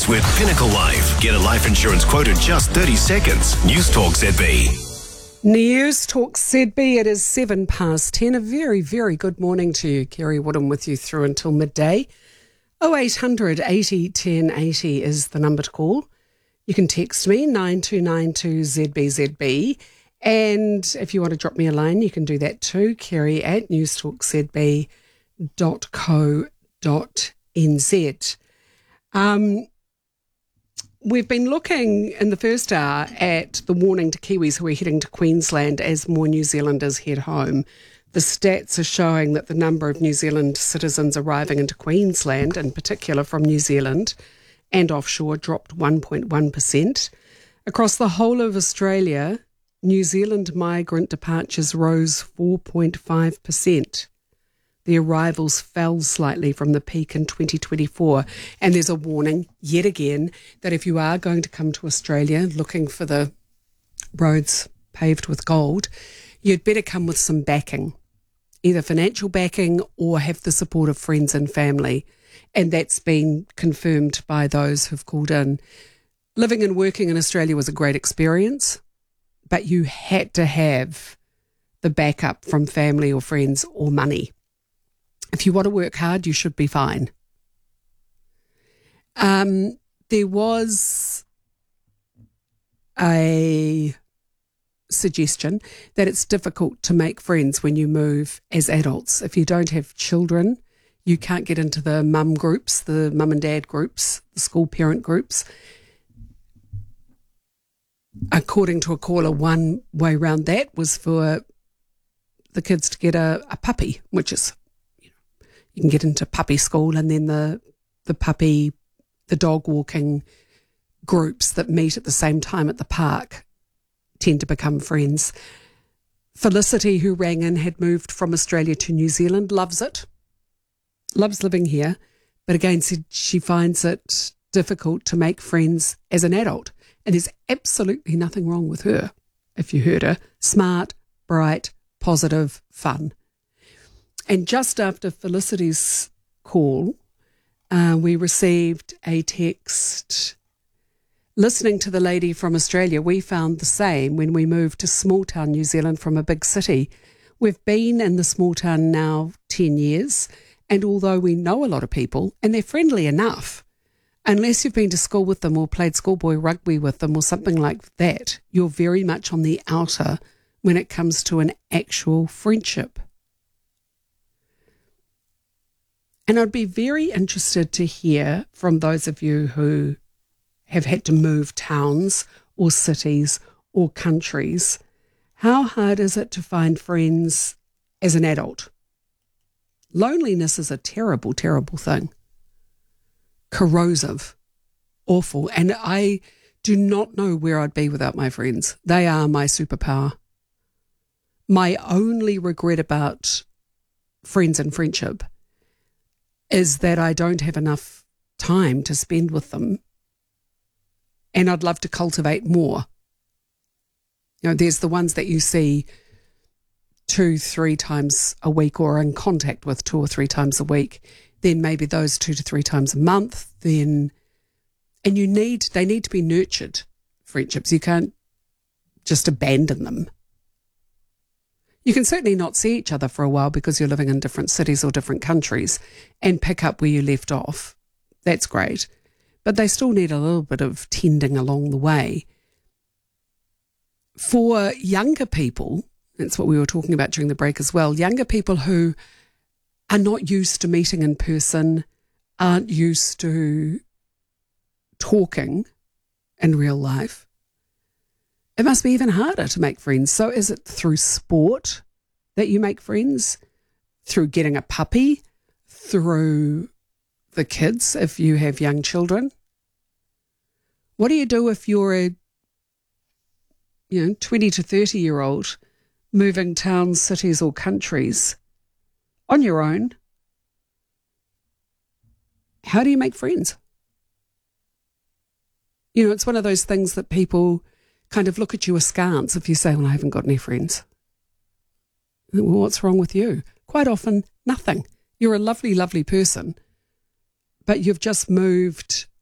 News with Pinnacle Life. Get a life insurance quote in just 30 seconds. News Talk ZB. News Talk ZB. It is 10:07. A very, very good morning to you. Kerry Woodham with you through until midday. 0800 80 10 80 is the number to call. You can text me 9292 ZBZB. And if you want to drop me a line, you can do that too. Kerry at newstalkzb.co.nz. We've been looking in the first hour at the warning to Kiwis who are heading to Queensland as more New Zealanders head home. The stats are showing that the number of New Zealand citizens arriving into Queensland, in particular from New Zealand and offshore, dropped 1.1%. Across the whole of Australia, New Zealand migrant departures rose 4.5%. The arrivals fell slightly from the peak in 2024. And there's a warning, yet again, that if you are going to come to Australia looking for the roads paved with gold, you'd better come with some backing, either financial backing or have the support of friends and family. And that's been confirmed by those who've called in. Living and working in Australia was a great experience, but you had to have the backup from family or friends or money. If you want to work hard, you should be fine. There was a suggestion that it's difficult to make friends when you move as adults. If you don't have children, you can't get into the mum groups, the mum and dad groups, the school parent groups. According to a caller, one way around that was for the kids to get a puppy, which is, you can get into puppy school, and then the dog walking groups that meet at the same time at the park tend to become friends. Felicity, who rang in, had moved from Australia to New Zealand, loves it, loves living here, but again said she finds it difficult to make friends as an adult. And there's absolutely nothing wrong with her, if you heard her. Smart, bright, positive, fun. And just after Felicity's call, we received a text. Listening to the lady from Australia, we found the same when we moved to small town New Zealand from a big city. We've been in the small town now 10 years, and although we know a lot of people, and they're friendly enough, unless you've been to school with them or played schoolboy rugby with them or something like that, you're very much on the outer when it comes to an actual friendship. And I'd be very interested to hear from those of you who have had to move towns or cities or countries. How hard is it to find friends as an adult? Loneliness is a terrible, terrible thing. Corrosive, awful. And I do not know where I'd be without my friends. They are my superpower. My only regret about friends and friendship is that I don't have enough time to spend with them, and I'd love to cultivate more. There's the ones that you see 2-3 times a week or in contact with 2 or 3 times a week, then maybe those 2 to 3 times a month, and they need to be nurtured, friendships. You can't just abandon them. You can certainly not see each other for a while because you're living in different cities or different countries and pick up where you left off. That's great. But they still need a little bit of tending along the way. For younger people, that's what we were talking about during the break as well, younger people who are not used to meeting in person, aren't used to talking in real life, it must be even harder to make friends. So is it through sport that you make friends? Through getting a puppy? Through the kids if you have young children? What do you do if you're a 20 to 30-year-old moving towns, cities or countries on your own? How do you make friends? It's one of those things that people kind of look at you askance if you say, well, I haven't got any friends. Well, what's wrong with you? Quite often, nothing. You're a lovely, lovely person, but you've just moved